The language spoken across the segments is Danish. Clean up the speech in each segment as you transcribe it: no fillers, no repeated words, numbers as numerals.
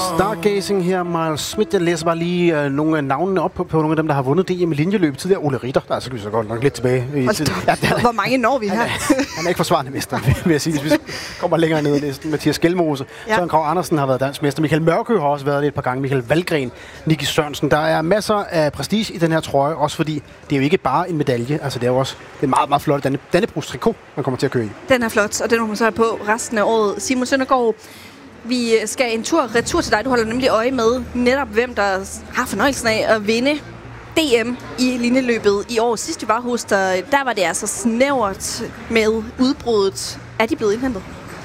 Stargazing her, Miles Smith. Jeg læser bare lige nogle af navnene op på nogle af dem, der har vundet DM i linjeløb tidligere. Ole Ritter, der er så så godt nok lidt tilbage. Hvor mange når vi her? Han er ikke forsvarende mester, vil jeg sige. Hvis vi kommer længere ned i listen. Mathias Skelmose, Søren Kragh Andersen har været dansk mester. Michael Mørkø har også været det et par gange. Michael Valgren, Nicky Sørensen. Der er masser af prestige i den her trøje, også fordi det er jo ikke bare en medalje. Altså det er jo også det meget, meget flot Dannebrogs trikot, man kommer til at køre i. Den er flot, og den må man så have på resten af året. Simon Søndergaard, vi skal en retur til dig. Du holder nemlig øje med netop, hvem der har fornøjelsen af at vinde DM i linjeløbet i år. Sidst vi var hos dig, der var det altså snævert med udbruddet. Er de blevet indhentet?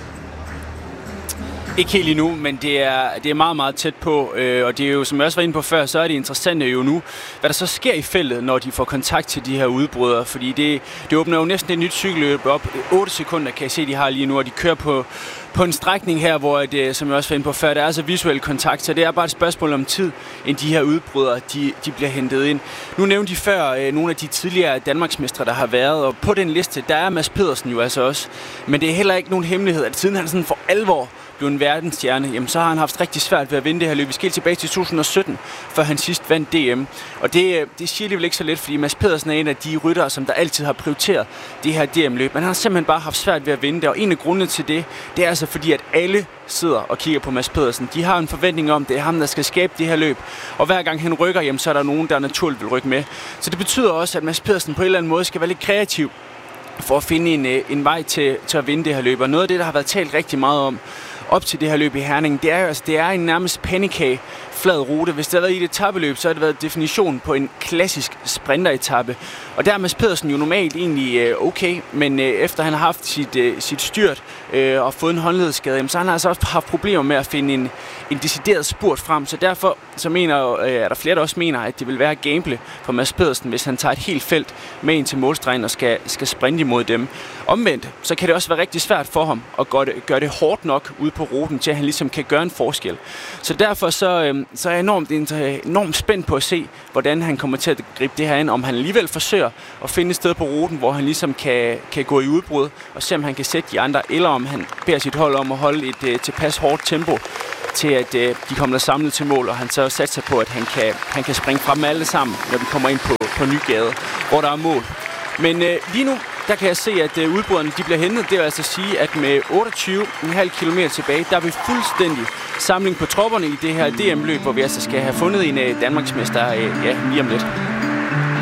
Ikke helt endnu, men det er meget, meget tæt på, og det er jo, som jeg også var inde på før, så er det interessante jo nu, hvad der så sker i feltet, når de får kontakt til de her udbrydere, fordi det åbner jo næsten et nyt cykelløb op. 8 sekunder kan jeg se, de har lige nu, og de kører på en strækning her, hvor det, som jeg også var inde på før, der er så visuel kontakt, så det er bare et spørgsmål om tid, end de her udbrydere, de bliver hentet ind. Nu nævnte de før nogle af de tidligere danmarksmestre, der har været, og på den liste, der er Mads Pedersen jo altså også, men det er heller ikke nogen hemmelighed, at siden han sådan for alvor blev en verdensstjerne, jamen så har han haft rigtig svært ved at vinde det her løb. Vi skal helt tilbage til 2017, før han sidst vandt DM. Og det siger alligevel ikke så let, fordi Mads Pedersen er en af de ryttere, som der altid har prioriteret det her DM-løb. Men han har simpelthen bare haft svært ved at vinde det, og en af grundene til det, det er altså fordi, at alle sidder og kigger på Mads Pedersen. De har en forventning om, det er ham, der skal skabe det her løb. Og hver gang han rykker, jamen, så er der nogen, der naturligt vil rykke med. Så det betyder også, at Mads Pedersen på en eller anden måde skal være lidt kreativ for at finde en vej til at vinde det her løb. Og noget af det, der har været talt rigtig meget om op til det her løb i Herning, det er jo altså, det er en nærmest pandekage flad rute. Hvis det har været i et etapeløb, så har det været definition på en klassisk sprinteretappe. Og der er Mads Pedersen jo normalt egentlig okay, men efter han har haft sit styrt og fået en håndledsskade, så han har altså også haft problemer med at finde en decideret spurt frem. Så derfor så er der flere, der også mener, at det vil være gamble for Mads Pedersen, hvis han tager et helt felt med ind til målstregen og skal sprinte imod dem. Omvendt, så kan det også være rigtig svært for ham at gøre det hårdt nok ude på ruten, til at han ligesom kan gøre en forskel. Så derfor så er jeg enormt spændt på at se, hvordan han kommer til at gribe det her ind, om han alligevel forsøger at finde et sted på ruten, hvor han ligesom kan gå i udbrud, og se om han kan sætte de andre, eller om han beder sit hold om at holde et tilpas hårdt tempo, til at de kommer samlet til mål, og han så satser på, at han kan springe frem med alle sammen, når vi kommer ind på Nygade, hvor der er mål. Men lige nu, der kan jeg se, at udbryderne de bliver hentet. Det vil altså sige, at med 28,5 km tilbage, der er vi fuldstændig samling på tropperne i det her DM-løb, hvor vi altså skal have fundet en danmarksmester lige om lidt.